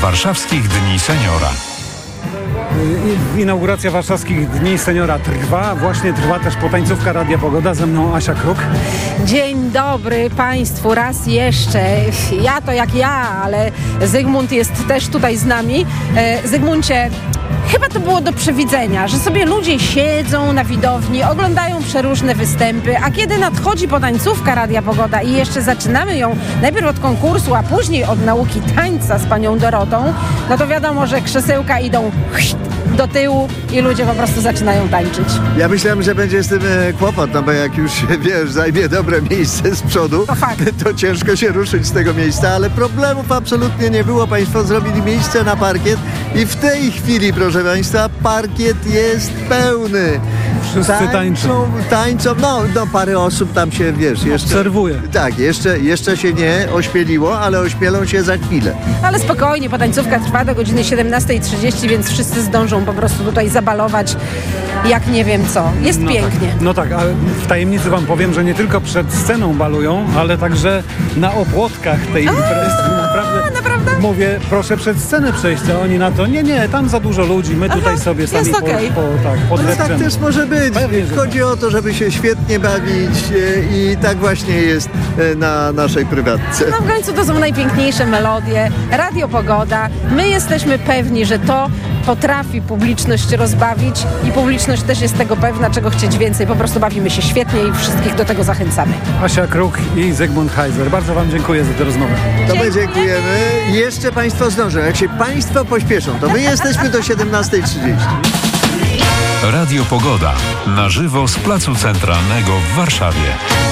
Warszawskich Dni Seniora. Inauguracja Warszawskich Dni Seniora trwa. Właśnie trwa też potańcówka Radia Pogoda. Ze mną Asia Kruk. Dzień dobry Państwu raz jeszcze. Ja to jak ja, ale Zygmunt jest też tutaj z nami. Zygmuncie, chyba to było do przewidzenia, że sobie ludzie siedzą na widowni, oglądają przeróżne występy, a kiedy nadchodzi potańcówka Radia Pogoda i jeszcze zaczynamy ją najpierw od konkursu, a później od nauki tańca z panią Dorotą, no to wiadomo, że krzesełka idą do tyłu i ludzie po prostu zaczynają tańczyć. Ja myślałem, że będzie z tym kłopot, no bo jak już się, wiesz, zajmie dobre miejsce z przodu, to ciężko się ruszyć z tego miejsca, ale problemów absolutnie nie było. Państwo zrobili miejsce na parkiet i w tej chwili, proszę Państwa, parkiet jest pełny. Wszyscy Tańczą, no parę osób tam się, wiesz, jeszcze... Obserwuje. Tak, jeszcze się nie ośmieliło, ale ośmielą się za chwilę. Ale spokojnie, potańcówka trwa do godziny 17:30, więc wszyscy zdążą po prostu tutaj zabalować jak nie wiem co. Jest pięknie. Tak. No tak, a w tajemnicy wam powiem, że nie tylko przed sceną balują, ale także na opłotkach tej imprezy. Naprawdę? Mówię, proszę przed scenę przejść, a oni na to, nie, tam za dużo ludzi, my tutaj sobie sami podlepczemy. Tak też może być. Chodzi o to, żeby się świetnie bawić i tak właśnie jest na naszej prywatce. No w końcu to są najpiękniejsze melodie, Radio Pogoda. My jesteśmy pewni, że to potrafi publiczność rozbawić i publiczność też jest tego pewna, czego chcieć więcej. Po prostu bawimy się świetnie i wszystkich do tego zachęcamy. Asia Kruk i Zygmunt Heiser. Bardzo wam dziękuję za tę rozmowę. To my dziękujemy. Jeszcze Państwo zdążą. Jak się Państwo pośpieszą, to my jesteśmy do 17:30. Radio Pogoda. Na żywo z Placu Centralnego w Warszawie.